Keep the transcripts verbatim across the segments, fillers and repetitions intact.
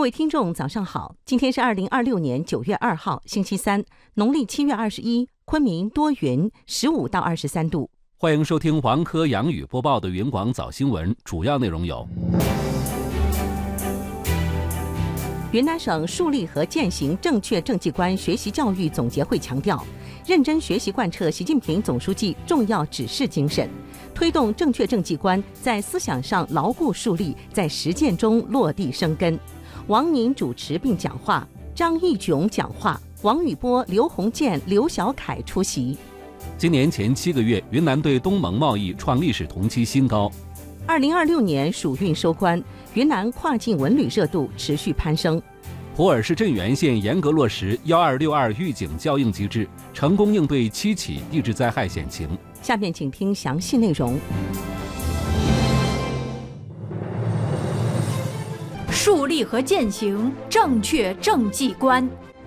位听众早上好，今天是二零二六年九月二号星期三，农历七月二十一，昆明多云，十五到二十三度。 欢迎收听王科杨宇播报的云广早新闻，主要内容有： 云南省树立和践行正确政绩观学习教育总结会强调，认真学习贯彻习近平总书记重要指示精神，推动正确政绩观在思想上牢固树立，在实践中落地生根。王宁主持并讲话，张义炯讲话，王宇波、刘鸿渐、刘小凯出席。 今年前七个月，云南对东盟贸易创历史同期新高。 二零二六年暑运收官，云南跨境文旅热度持续攀升。 普洱市镇原县严格落实幺二六二预警校应机制，成功应对七起地质灾害险情。 下面请听详细内容。 树立和践行正确政绩观。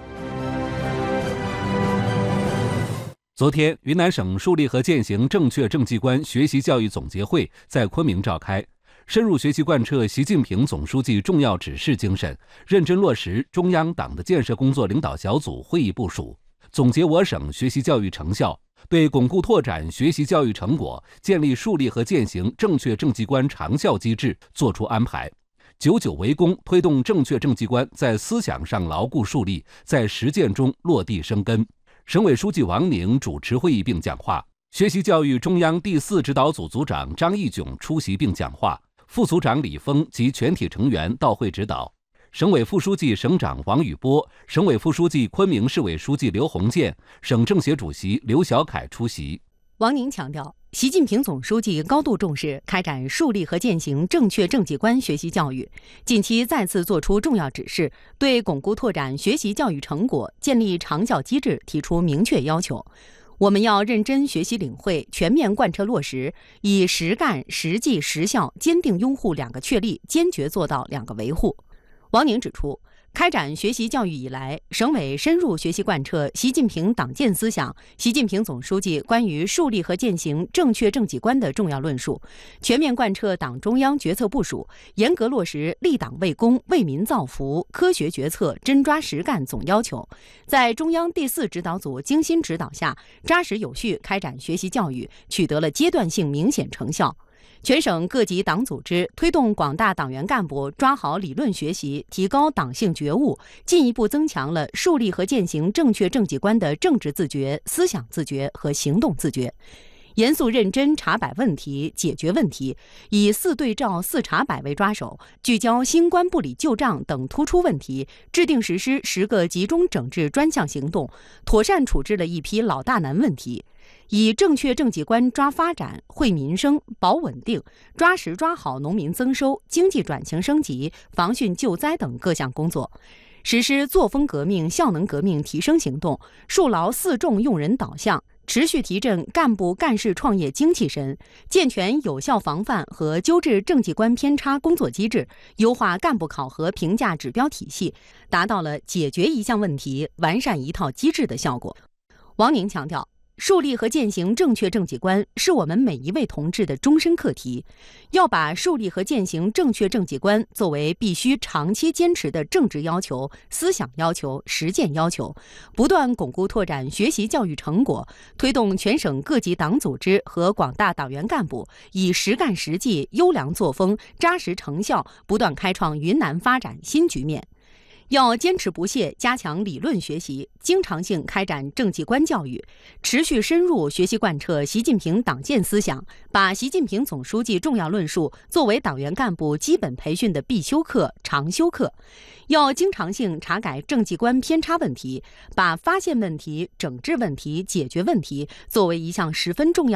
昨天，云南省树立和践行正确政绩观学习教育总结会在昆明召开，深入学习贯彻习近平总书记重要指示精神，认真落实中央党的建设工作领导小组会议部署，总结我省学习教育成效，对巩固拓展学习教育成果，建立树立和践行正确政绩观长效机制作出安排，久久为功，推动正确政绩观在思想上牢固树立，在实践中落地生根。省委书记王宁主持会议并讲话，学习教育中央第四指导组组长张义炯出席并讲话，副组长李峰及全体成员到会指导。省委副书记、省长王宇波，省委副书记、昆明市委书记刘鸿渐，省政协主席刘小凯出席。 王宁强调，习近平总书记高度重视开展树立和践行正确政绩观学习教育，近期再次作出重要指示，对巩固拓展学习教育成果、建立长效机制提出明确要求。我们要认真学习领会，全面贯彻落实，以实干、实际、实效坚定拥护两个确立，坚决做到两个维护。王宁指出，开展学习教育以来，省委深入学习贯彻习近平党建思想、习近平总书记关于树立和践行正确政绩观的重要论述，全面贯彻党中央决策部署，严格落实立党为公、为民造福、科学决策、真抓实干总要求，在中央第四指导组精心指导下，扎实有序开展学习教育，取得了阶段性明显成效。全省各级党组织推动广大党员干部抓好理论学习，提高党性觉悟，进一步增强了树立和践行正确政绩观的政治自觉、思想自觉和行动自觉。严肃认真查摆问题、解决问题，以四对照、四查摆为抓手，聚焦新冠不理旧账等突出问题，制定实施十个集中整治专项行动，妥善处置了一批老大难问题。以正确政绩观抓发展、惠民生、保稳定，抓实抓好农民增收、经济转型升级、防汛救灾等各项工作，实施作风革命、效能革命提升行动，树牢四重用人导向，持续提振干部干事创业精气神，健全有效防范和纠治政绩观偏差工作机制，优化干部考核评价指标体系，达到了解决一项问题、完善一套机制的效果。王宁强调，树立和践行正确政绩观是我们每一位同志的终身课题，要把树立和践行正确政绩观作为必须长期坚持的政治要求、思想要求、实践要求，不断巩固拓展学习教育成果，推动全省各级党组织和广大党员干部以实干实际、优良作风、扎实成效，不断开创云南发展新局面。要坚持不懈加强理论学习，经常性开展政绩观教育，持续深入学习贯彻习近平党建思想，把习近平总书记重要论述作为党员干部基本培训的必修课、常修课。要经常性查改政绩观偏差问题，把发现问题、整治问题、解决问题作为一项十分重要